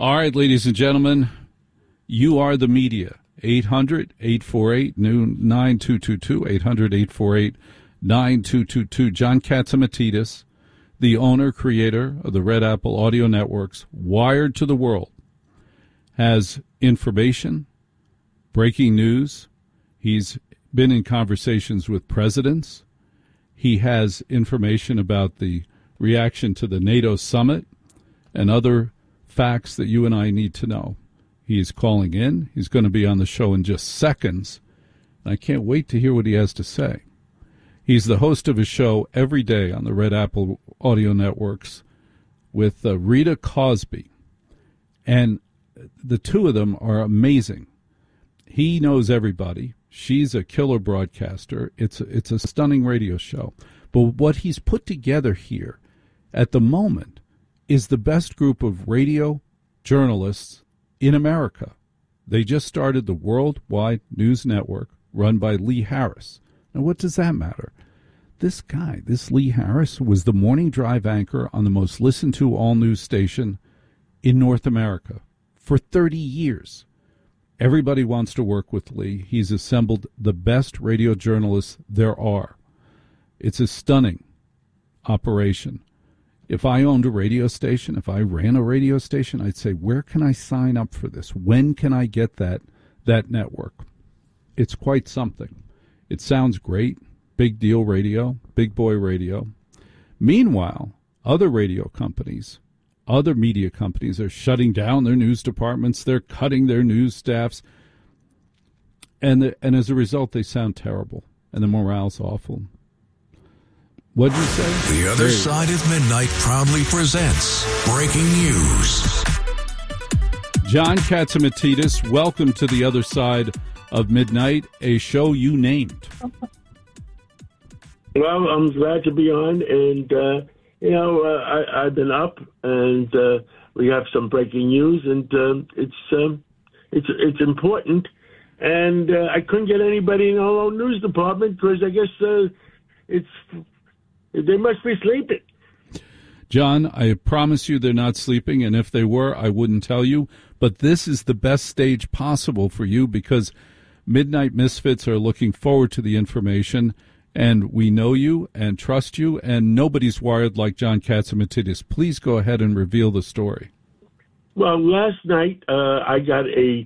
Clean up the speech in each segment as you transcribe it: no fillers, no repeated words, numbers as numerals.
All right, ladies and gentlemen, you are the media. 800-848-9222, 800-848-9222. John Catsimatidis, the owner, creator of the Red Apple Audio Networks, Wired to the World, has information, breaking news. He's been in conversations with presidents. He has information about the reaction to the NATO summit and other facts that you and I need to know. He's calling in. He's going to be on the show in just seconds. I can't wait to hear what he has to say. He's the host of a show every day on the Red Apple Audio Networks with Rita Cosby. And the two of them are amazing. He knows everybody. She's a killer broadcaster. It's a stunning radio show. But what he's put together here at the moment is the best group of radio journalists in America. They just started the Worldwide News Network run by Lee Harris. Now, what does that matter? This guy, this Lee Harris, was the morning drive anchor on the most listened to all-news station in North America for 30 years. Everybody wants to work with Lee. He's assembled the best radio journalists there are. It's a stunning operation. If I owned a radio station, if I ran a radio station, I'd say, where can I sign up for this? When can I get that network? It's quite something. It sounds great. Big deal radio, big boy radio. Meanwhile, other radio companies, other media companies are shutting down their news departments. They're cutting their news staffs. And as a result, they sound terrible. And the morale's awful. What'd you say? The Other Side of Midnight proudly presents Breaking News. John Catsimatidis, welcome to The Other Side of Midnight, a show you named. Well, I'm glad to be on, and, I've been up, and we have some breaking news, and it's important, and I couldn't get anybody in our own news department because I guess they must be sleeping. John, I promise you they're not sleeping, and if they were, I wouldn't tell you. But this is the best stage possible for you because Midnight Misfits are looking forward to the information, and we know you and trust you, and nobody's wired like John Catsimatidis. Please go ahead and reveal the story. Well, last night I got a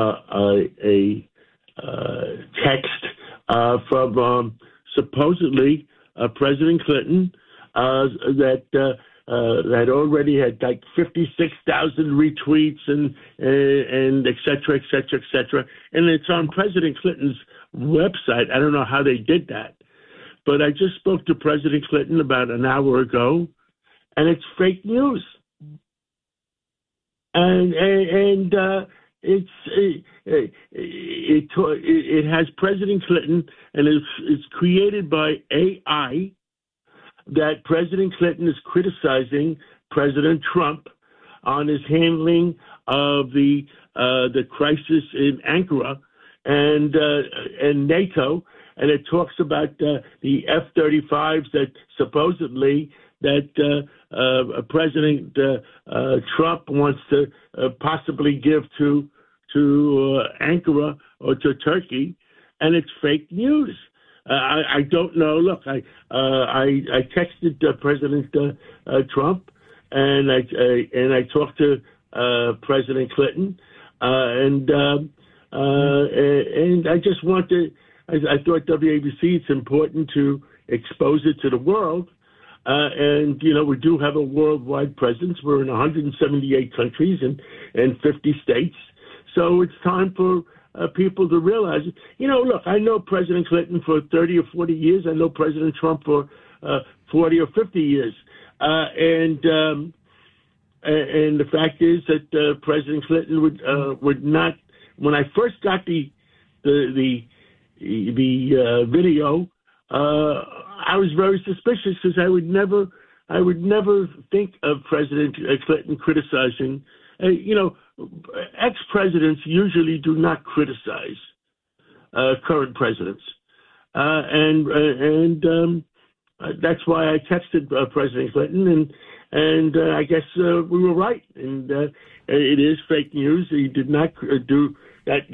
text from supposedly President Clinton that already had like 56,000 retweets and et cetera, et cetera, et cetera. And it's on President Clinton's website. I don't know how they did that. But I just spoke to President Clinton about an hour ago, and it's fake news. And it has President Clinton, and it's created by AI. That President Clinton is criticizing President Trump on his handling of the crisis in Ankara and NATO, and it talks about the F-35s that supposedly that President Trump wants to possibly give to Ankara or to Turkey, and it's fake news. I don't know. Look, I texted President Trump, and I talked to President Clinton, and I just want to. I thought WABC, it's important to expose it to the world, and we do have a worldwide presence. We're in 178 countries and 50 states, so it's time for people to realize, look, I know President Clinton for 30 or 40 years. I know President Trump for 40 or 50 years. And the fact is that President Clinton would not, when I first got the video, I was very suspicious because I would never think of President Clinton criticizing, ex-presidents usually do not criticize current presidents, and that's why I texted President Clinton, and I guess we were right. And it is fake news. He did not do that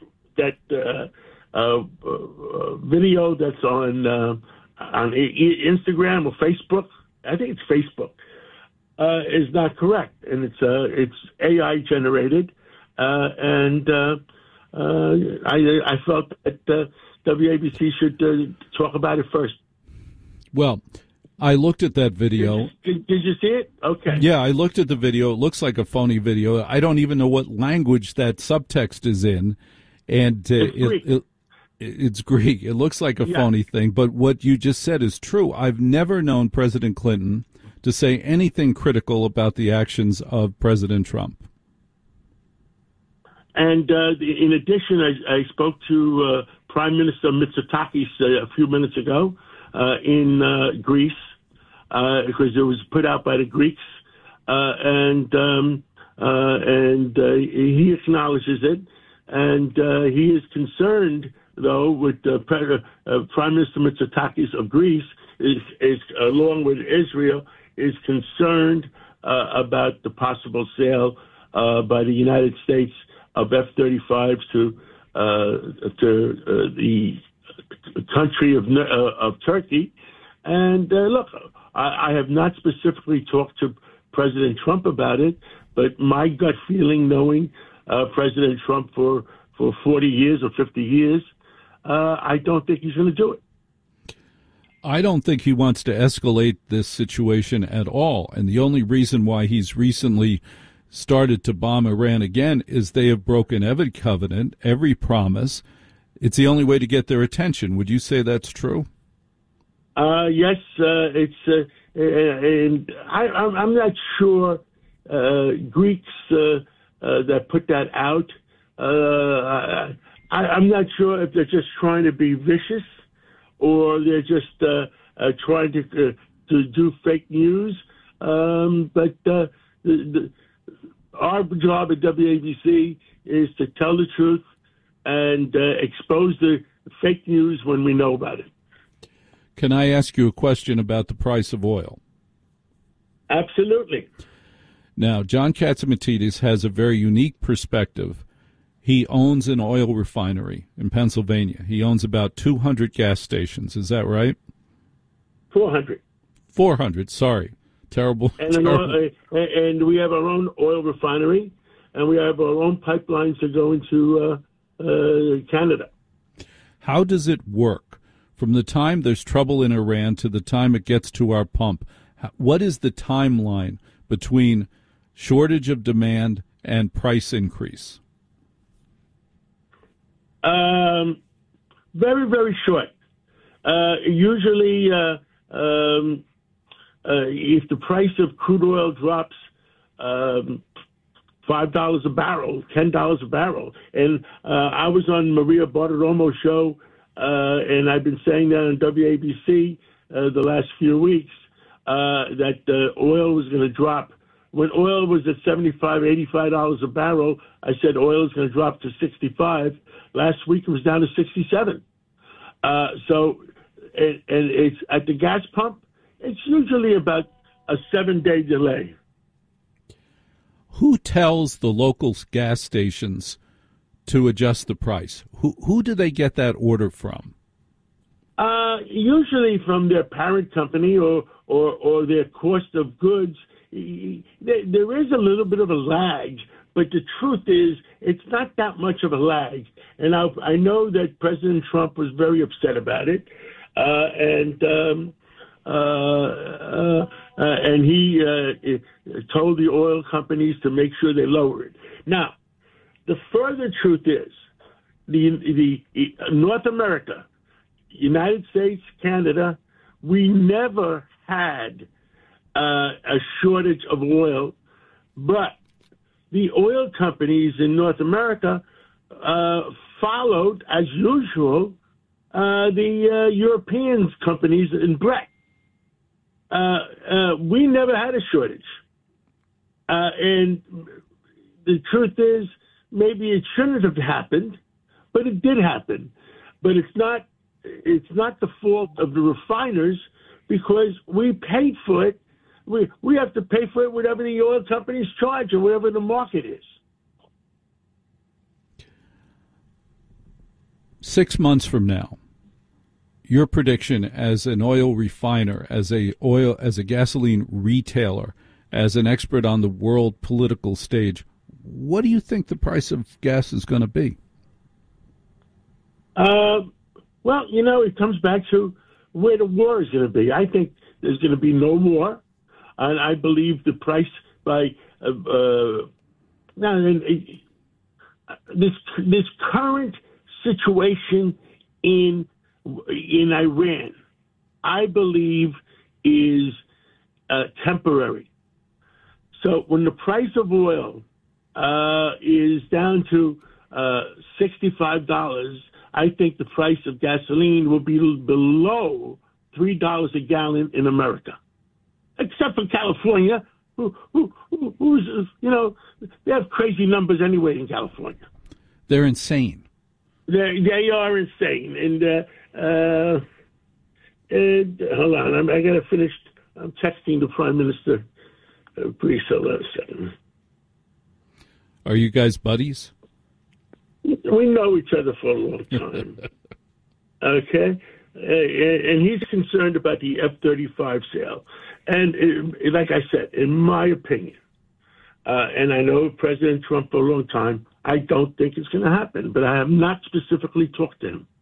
video that's on Instagram or Facebook. I think it's Facebook. Is not correct, and it's AI generated, and I felt that WABC should talk about it first. Well, I looked at that video. Did you see it? Okay. Yeah, I looked at the video. It looks like a phony video. I don't even know what language that subtext is in, and it's Greek. It looks like a phony thing, but what you just said is true. I've never known President Clinton to say anything critical about the actions of President Trump. And in addition, I spoke to Prime Minister Mitsotakis a few minutes ago in Greece, because it was put out by the Greeks, and he acknowledges it, and he is concerned, though, with Prime Minister Mitsotakis of Greece, is along with Israel, is concerned about the possible sale by the United States of F-35s to the country of Turkey. And look, I have not specifically talked to President Trump about it, but my gut feeling, knowing President Trump for 40 years or 50 years, I don't think he's going to do it. I don't think he wants to escalate this situation at all. And the only reason why he's recently started to bomb Iran again is they have broken every covenant, every promise. It's the only way to get their attention. Would you say that's true? Yes, it's, and I'm not sure Greeks that put that out. I'm not sure if they're just trying to be vicious, or they're just trying to do fake news. But our job at WABC is to tell the truth and expose the fake news when we know about it. Can I ask you a question about the price of oil? Absolutely. Now, John Catsimatidis has a very unique perspective. He owns an oil refinery in Pennsylvania. He owns about 200 gas stations. Is that right? 400. 400, sorry. Terrible. And we have our own oil refinery, and we have our own pipelines that go into Canada. How does it work? From the time there's trouble in Iran to the time it gets to our pump, what is the timeline between shortage of demand and price increase? Very, very short. Usually, if the price of crude oil drops $5 a barrel, $10 a barrel, and I was on Maria Bartiromo's show, and I've been saying that on WABC the last few weeks, that oil was going to drop. When oil was at $75, $85 a barrel, I said oil is going to drop to 65. Last week it was down to 67. So it's at the gas pump, it's usually about a 7-day delay. Who tells the local gas stations to adjust the price? Who do they get that order from? Usually from their parent company or their cost of goods. There is a little bit of a lag, but the truth is it's not that much of a lag. And I know that President Trump was very upset about it, and he told the oil companies to make sure they lower it. Now, the further truth is, the North America, United States, Canada, we never had a shortage of oil, but the oil companies in North America followed, as usual, the European companies in Brent. We never had a shortage. And the truth is, maybe it shouldn't have happened, but it did happen. But it's not the fault of the refiners, because we paid for it. We have to pay for it whatever the oil companies charge or whatever the market is. 6 months from now, your prediction as an oil refiner, as a gasoline retailer, as an expert on the world political stage, what do you think the price of gas is going to be? Well, it comes back to where the war is going to be. I think there's going to be no war, and I believe the price this current situation in Iran, I believe, is temporary. So when the price of oil is down to $65, I think the price of gasoline will be below $3 a gallon in America, except for California, who's they have crazy numbers anyway in California. They're insane. They are insane. And hold on, I got to finish. I'm texting the Prime Minister. Please hold on a second. Are you guys buddies? We know each other for a long time. Okay? And he's concerned about the F-35 sale. And like I said, in my opinion, and I know President Trump for a long time, I don't think it's going to happen. But I have not specifically talked to him.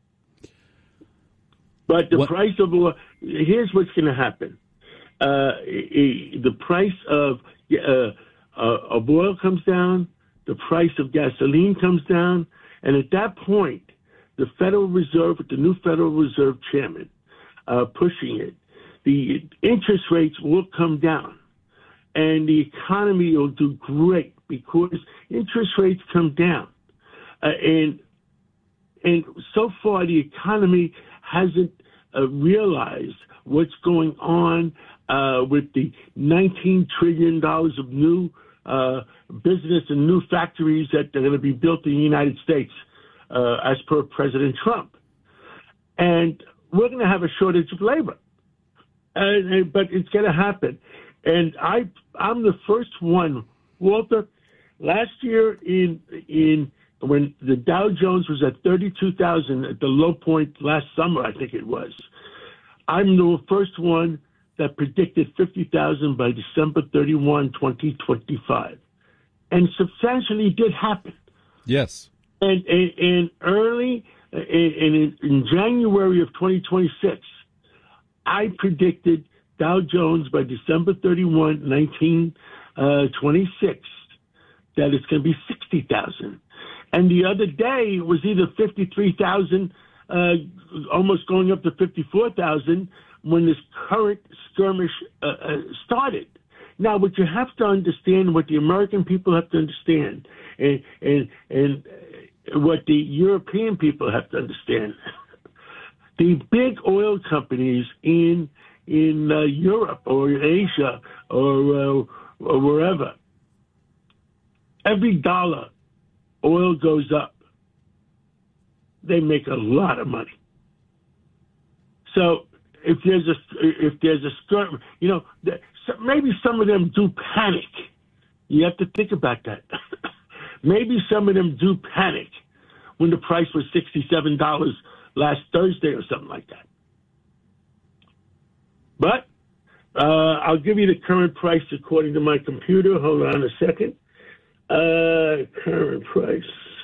But the price of oil, here's what's going to happen. The price of oil comes down, the price of gasoline comes down, and at that point, the Federal Reserve, with the new Federal Reserve chairman pushing it, the interest rates will come down, and the economy will do great because interest rates come down. And so far, the economy hasn't realized what's going on with the $19 trillion of new business and new factories that are going to be built in the United States, as per President Trump. And we're going to have a shortage of labor. But it's going to happen. And I'm the first one, Walter, last year when the Dow Jones was at 32,000 at the low point last summer, I think it was, I'm the first one that predicted 50,000 by December 31, 2025. And substantially did happen. Yes. And early in January of 2026, I predicted Dow Jones by December 31, 1926, that it's going to be 60,000. And the other day it was either 53,000, almost going up to 54,000 when this current skirmish started. Now, what you have to understand, what the American people have to understand, and what the European people have to understand, the big oil companies in Europe or Asia or wherever, every dollar oil goes up, they make a lot of money. So if there's a skirmish, maybe some of them do panic. You have to think about that. Maybe some of them do panic when the price was $67 last Thursday or something like that. But I'll give you the current price according to my computer. Hold on a second. Current price.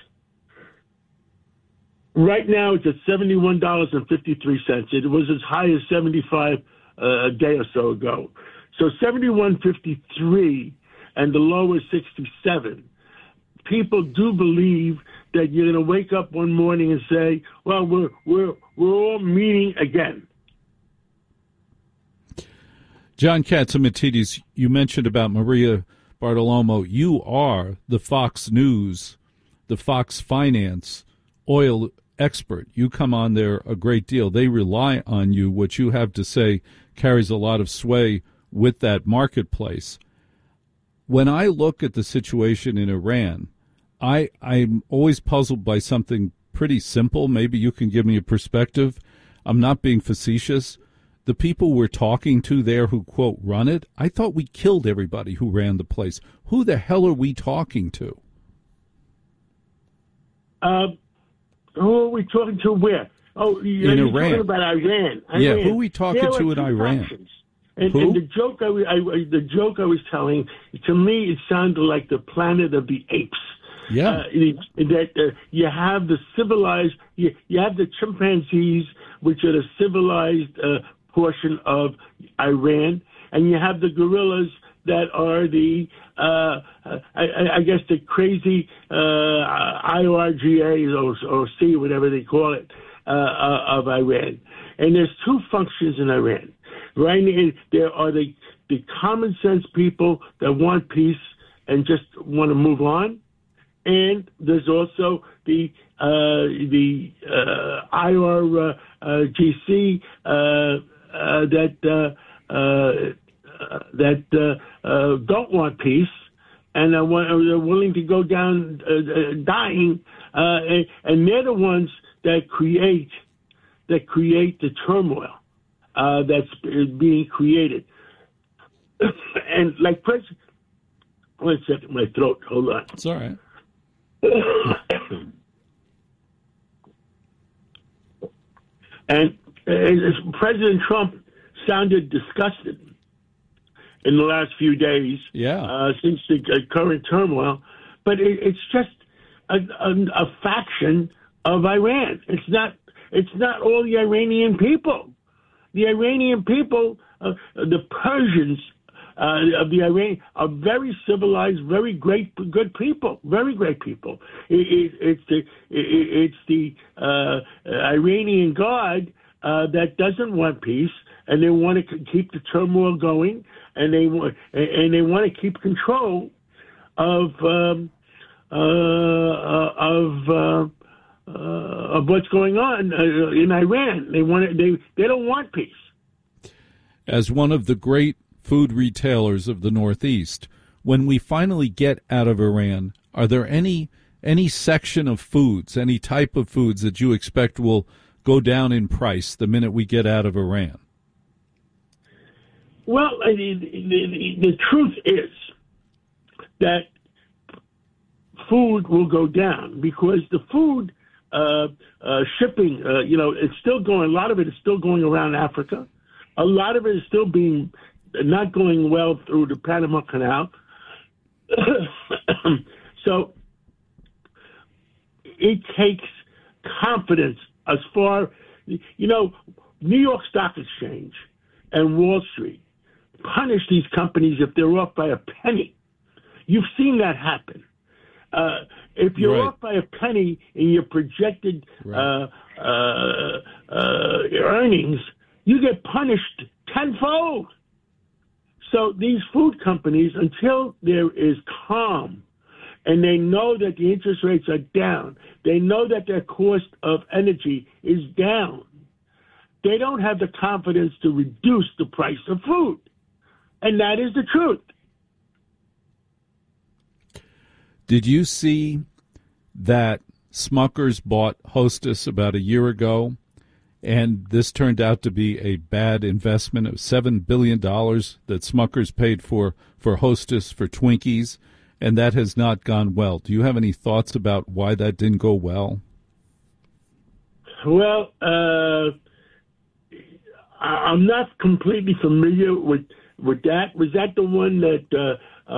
Right now it's at $71.53. It was as high as 75 a day or so ago. So 71.53 and the low is 67. People do believe that you're going to wake up one morning and say, well, we're all meeting again. John Catsimatidis, you mentioned about Maria Bartiromo. You are the Fox News, the Fox Finance oil expert. You come on there a great deal. They rely on you. What you have to say carries a lot of sway with that marketplace. When I look at the situation in Iran, I'm always puzzled by something pretty simple. Maybe you can give me a perspective. I'm not being facetious. the people we're talking to there who, quote, run it, I thought we killed everybody who ran the place. Who the hell are we talking to? Who are we talking to where? Oh, in Iran. Talking about Iran. Yeah, who are we talking to in Iran? And the joke the joke I was telling, to me, it sounded like the Planet of the Apes. Yeah. That you have the civilized, you have the chimpanzees, which are the civilized portion of Iran, and you have the gorillas that are the, I guess, the crazy IRGA or C, whatever they call it, of Iran. And there's two functions in Iran. Right? There are the common sense people that want peace and just want to move on. And there's also the IRGC that don't want peace and are willing to go down dying, and they're the ones that create the turmoil that's being created. And like President, one second, my throat. Hold on. It's all right. And President Trump sounded disgusted in the last few days, since the current turmoil. But it's just a faction of Iran. It's not all the Iranian people. The Iranian people, the Persians of the Iran, are very civilized, very good people, very great people. It's the Iranian Guard that doesn't want peace, and they want to keep the turmoil going, and they want to keep control of what's going on in Iran. They don't want peace. As one of the great food retailers of the Northeast, when we finally get out of Iran, are there any section of foods, any type of foods that you expect will go down in price the minute we get out of Iran? Well, the truth is that food will go down because the food shipping, it's still going. A lot of it is still going around Africa. A lot of it is still not going well through the Panama Canal. So it takes confidence as far, New York Stock Exchange and Wall Street punish these companies if they're off by a penny. You've seen that happen. If you're off by a penny in your projected earnings, you get punished tenfold. So these food companies, until there is calm and they know that the interest rates are down, they know that their cost of energy is down, they don't have the confidence to reduce the price of food. And that is the truth. Did you see that Smucker's bought Hostess about a year ago, and this turned out to be a bad investment of $7 billion that Smucker's paid for Hostess, for Twinkies, and that has not gone well? Do you have any thoughts about why that didn't go well? Well, I'm not completely familiar with that. Was that the one that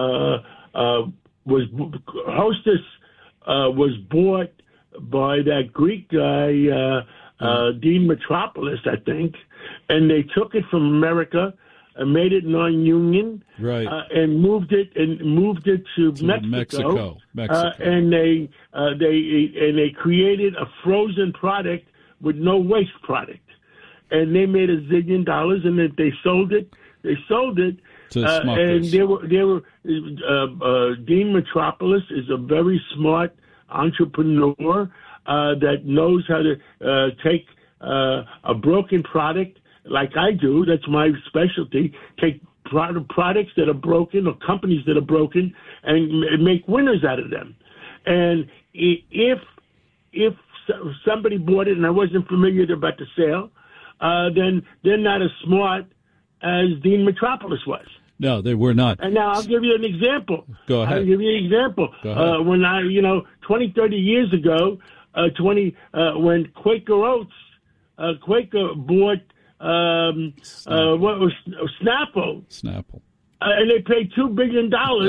was Hostess was bought by that Greek guy, Dean Metropoulos, I think, and they took it from America and made it non-union, right? And moved it to Mexico. And they created a frozen product with no waste product, and they made $1 zillion, and they sold it. They sold it. And there were Dean Metropoulos is a very smart entrepreneur that knows how to take a broken product like I do. That's my specialty. Take products that are broken or companies that are broken and make winners out of them. And if somebody bought it, and I wasn't familiar about the sale, then they're not as smart as Dean Metropolis was. No, they were not. And now I'll give you an example. Go ahead. I'll give you an example. Go ahead. When 20, 30 years ago, when Quaker Oats, Quaker bought what was Snapple. Snapple. And they paid $2 billion.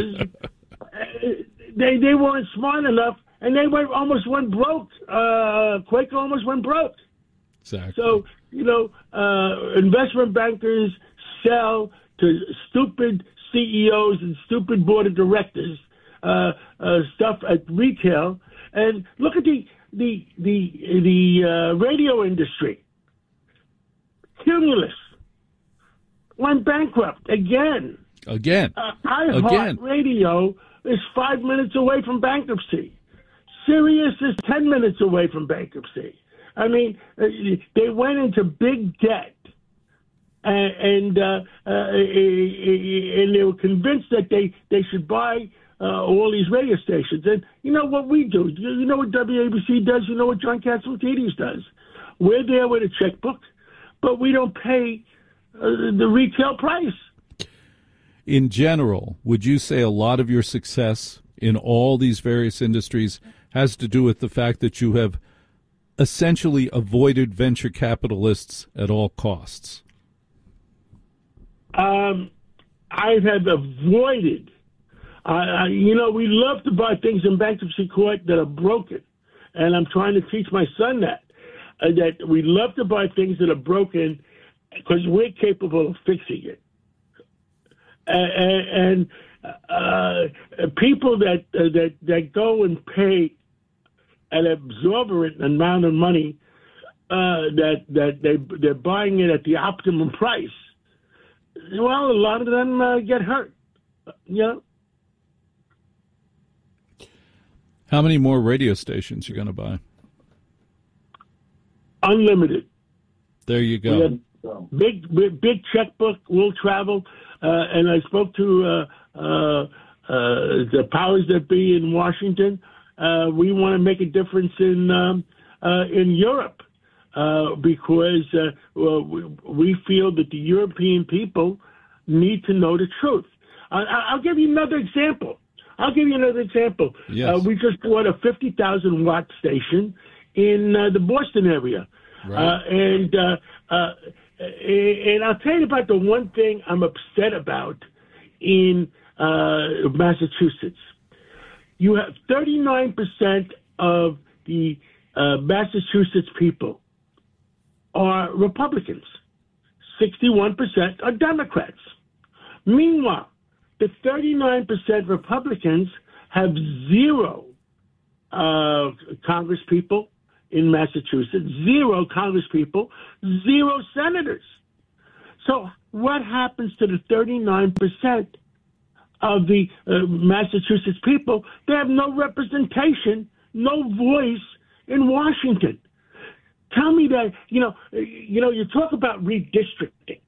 They weren't smart enough, and they almost went broke. Quaker almost went broke. Exactly. So, investment bankers sell to stupid CEOs and stupid board of directors stuff at retail. And look at the radio industry. Cumulus went bankrupt again. iHeart Radio is 5 minutes away from bankruptcy. Sirius is 10 minutes away from bankruptcy. I mean, they went into big debt, and they were convinced that they should buy all these radio stations. And you know what we do? You know what WABC does? You know what John Catsimatidis does? We're there with a checkbook, but we don't pay the retail price. In general, would you say a lot of your success in all these various industries has to do with the fact that you have essentially avoided venture capitalists at all costs? I have avoided. We love to buy things in bankruptcy court that are broken, and I'm trying to teach my son that we love to buy things that are broken because we're capable of fixing it. And people that go and pay an exorbitant amount of money that they're buying it at the optimum price. Well, a lot of them get hurt. How many more radio stations are you going to buy? Unlimited. There you go. Big checkbook will travel. And I spoke to the powers that be in Washington. We want to make a difference in Europe because we feel that the European people need to know the truth. I'll give you another example. Yes. We just bought a 50,000 watt station in the Boston area, right. And I'll tell you about the one thing I'm upset about in Massachusetts. You have 39% of the Massachusetts people are Republicans. 61% are Democrats. Meanwhile, the 39% Republicans have zero congresspeople in Massachusetts, zero congresspeople, zero senators. So what happens to the 39% of the Massachusetts people? They have no representation, no voice in Washington. Tell me that, you talk about redistricting.